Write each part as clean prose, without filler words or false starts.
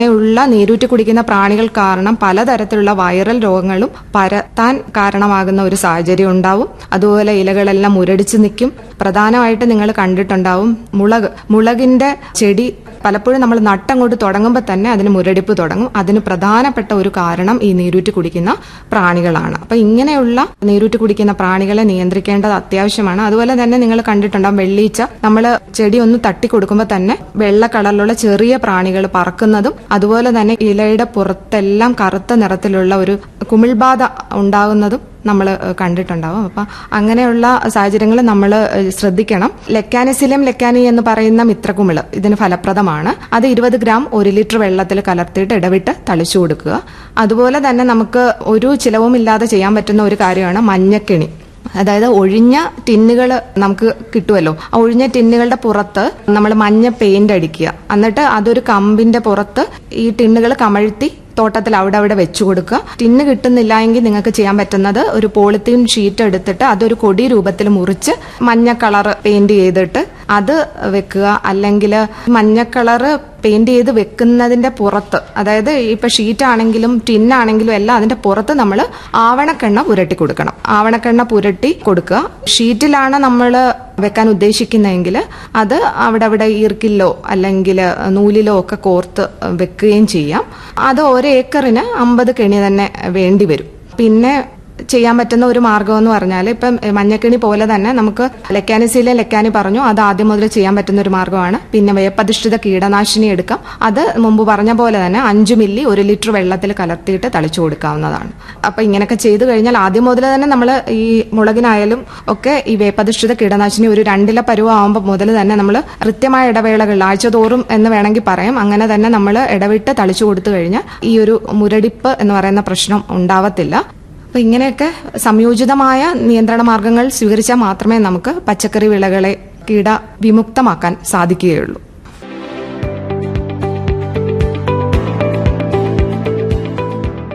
ഉള്ള നീരൂറ്റി കുടിക്കുന്ന പ്രാണികൾ കാരണം പലതരത്തിലുള്ള വൈറൽ രോഗങ്ങളും പരത്താൻ കാരണമാകുന്ന ഒരു സാഹചര്യം ഉണ്ടാവും. അതുപോലെ ഇലകളെല്ലാം മുരടിച്ച് നിൽക്കും. പ്രധാനമായിട്ട് നിങ്ങൾ കണ്ടിട്ടുണ്ടാവും മുളകിന്റെ ചെടി പലപ്പോഴും നമ്മൾ നട്ടങ്ങോട്ട് തുടങ്ങുമ്പോൾ തന്നെ അതിന് മുരടിപ്പ് തുടങ്ങും. അതിന് പ്രധാനപ്പെട്ട ഒരു കാരണം ഈ നീരൂറ്റി കുടിക്കുന്ന പ്രാണികളാണ്. അപ്പൊ ഇങ്ങനെയുള്ള നീരൂറ്റി കുടിക്കുന്ന പ്രാണികളെ നിയന്ത്രിക്കേണ്ടത് അത്യാവശ്യമാണ്. അതുപോലെ തന്നെ നിങ്ങൾ കണ്ടിട്ടുണ്ടാവും വെള്ളീച്ച നമ്മൾ ചെടി ഒന്ന് തട്ടി കൊടുക്കുമ്പോൾ തന്നെ വെള്ള കളറിലുള്ള ചെറിയ പ്രാണികൾ പറക്കുന്നതും, അതുപോലെ തന്നെ ഇലയുടെ പുറത്തെല്ലാം കറുത്ത നിറത്തിലുള്ള ഒരു കുമിൾബാധ ഉണ്ടാകുന്നതും നമ്മൾ കണ്ടിട്ടുണ്ടാവും. അപ്പൊ അങ്ങനെയുള്ള സാഹചര്യങ്ങൾ നമ്മൾ ശ്രദ്ധിക്കണം. ലെക്കാനിസിലിയം ലെക്കാനി എന്ന് പറയുന്ന മിത്രകുമിള് ഇതിന് ഫലപ്രദമാണ്. അത് 20 ഗ്രാം 1 ലിറ്റർ വെള്ളത്തിൽ കലർത്തിയിട്ട് ഇടവിട്ട് തളിച്ചു കൊടുക്കുക. അതുപോലെ തന്നെ നമുക്ക് ഒരു ചിലവും ഇല്ലാതെ ചെയ്യാൻ പറ്റുന്ന ഒരു കാര്യമാണ് മഞ്ഞക്കെണി. അതായത് ഒഴിഞ്ഞ ടിന്നുകൾ നമുക്ക് കിട്ടുമല്ലോ, ആ ഒഴിഞ്ഞ ടിന്നുകളുടെ പുറത്ത് നമ്മൾ മഞ്ഞ പെയിന്റ് അടിക്കുക. എന്നിട്ട് അതൊരു കമ്പിന്റെ പുറത്ത് ഈ ടിന്നുകൾ കമഴ്ത്തി തോട്ടത്തിൽ അവിടെ വെച്ചു കൊടുക്കുക. ടിന്ന് കിട്ടുന്നില്ല എങ്കിൽ നിങ്ങൾക്ക് ചെയ്യാൻ പറ്റുന്നത് ഒരു പോളിത്തീൻ ഷീറ്റ് എടുത്തിട്ട് അതൊരു കൊടി രൂപത്തിൽ മുറിച്ച് മഞ്ഞ കളർ പെയിന്റ് ചെയ്തിട്ട് അത് വെക്കുക. അല്ലെങ്കിൽ മഞ്ഞ കളർ പെയിന്റ് ചെയ്ത് വെക്കുന്നതിന്റെ പുറത്ത്, അതായത് ഇപ്പൊ ഷീറ്റ് ആണെങ്കിലും ടിന്നാണെങ്കിലും എല്ലാം അതിന്റെ പുറത്ത് നമ്മൾ ആവണക്കെണ്ണ പുരട്ടി കൊടുക്കണം. ആവണക്കെണ്ണ പുരട്ടി കൊടുക്കുക. ഷീറ്റിലാണ് നമ്മൾ വെക്കാൻ ഉദ്ദേശിക്കുന്നതെങ്കിൽ അത് അവിടെ ഈർക്കിലോ അല്ലെങ്കിൽ നൂലിലോ ഒക്കെ കോർത്ത് വെക്കുകയും ചെയ്യാം. അത് 1 ഏക്കറിന് 50 കെണി തന്നെ വേണ്ടി വരും. പിന്നെ ചെയ്യാൻ പറ്റുന്ന ഒരു മാർഗം എന്ന് പറഞ്ഞാൽ ഇപ്പം മഞ്ഞക്കെണി പോലെ തന്നെ നമുക്ക് ലെക്കാനിസിലിയം ലെക്കാനി പറഞ്ഞു, അത് ആദ്യം മുതൽ ചെയ്യാൻ പറ്റുന്ന ഒരു മാർഗമാണ്. പിന്നെ വേപ്പധിഷ്ഠിത കീടനാശിനി എടുക്കാം. അത് മുമ്പ് പറഞ്ഞ പോലെ തന്നെ 5 മില്ലി 1 ലിറ്റർ വെള്ളത്തിൽ കലർത്തിയിട്ട് തളിച്ചു കൊടുക്കാവുന്നതാണ്. അപ്പൊ ഇങ്ങനെയൊക്കെ ചെയ്തു കഴിഞ്ഞാൽ ആദ്യം മുതൽ തന്നെ നമ്മൾ ഈ മുളകിനായാലും ഒക്കെ ഈ വേപ്പധിഷ്ഠിത കീടനാശിനി ഒരു 2 പരുവം ആകുമ്പോൾ മുതൽ തന്നെ നമ്മൾ കൃത്യമായ ഇടവേളകളിൽ ആഴ്ചതോറും എന്ന് വേണമെങ്കിൽ പറയാം, അങ്ങനെ തന്നെ നമ്മൾ ഇടവിട്ട് തളിച്ചു കൊടുത്തു കഴിഞ്ഞാൽ ഈ ഒരു മുരടിപ്പ് എന്ന് പറയുന്ന പ്രശ്നം ഉണ്ടാവത്തില്ല. അപ്പൊ ഇങ്ങനെയൊക്കെ സംയോജിതമായ നിയന്ത്രണ മാർഗങ്ങൾ സ്വീകരിച്ചാൽ മാത്രമേ നമുക്ക് പച്ചക്കറി വിളകളെ കീട വിമുക്തമാക്കാൻ സാധിക്കുകയുള്ളൂ.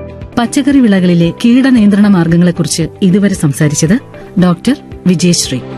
പച്ചക്കറി വിളകളിലെ കീടനിയന്ത്രണ മാർഗങ്ങളെക്കുറിച്ച് ഇതുവരെ സംസാരിച്ചത് ഡോക്ടർ വിജയശ്രീ.